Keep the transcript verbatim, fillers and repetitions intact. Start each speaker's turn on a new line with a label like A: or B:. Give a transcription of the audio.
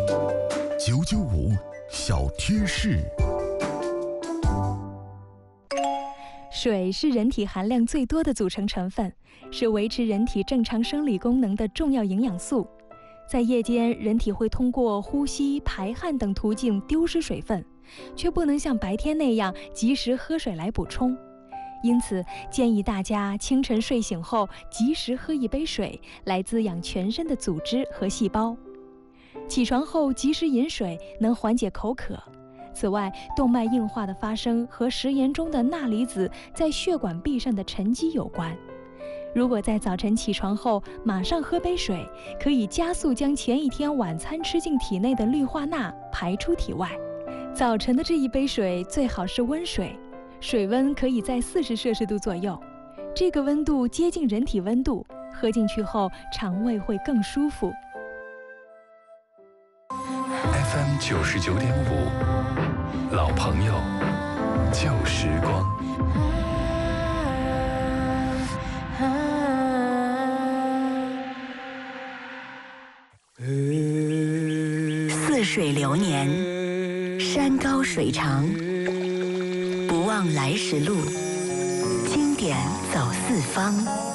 A: 九九五小贴士。
B: 水是人体含量最多的组成成分，是维持人体正常生理功能的重要营养素。在夜间，人体会通过呼吸、排汗等途径丢失水分，却不能像白天那样及时喝水来补充。因此，建议大家清晨睡醒后及时喝一杯水，来滋养全身的组织和细胞。起床后及时饮水，能缓解口渴。此外，动脉硬化的发生和食盐中的钠离子在血管壁上的沉积有关。如果在早晨起床后马上喝杯水，可以加速将前一天晚餐吃进体内的氯化钠排出体外。早晨的这一杯水最好是温水，水温可以在四十摄氏度左右，这个温度接近人体温度，喝进去后肠胃会更舒服。
C: F M 九十九点五，老朋友，旧时光。
D: 似水流年，山高水长，不忘来时路，经典走四方。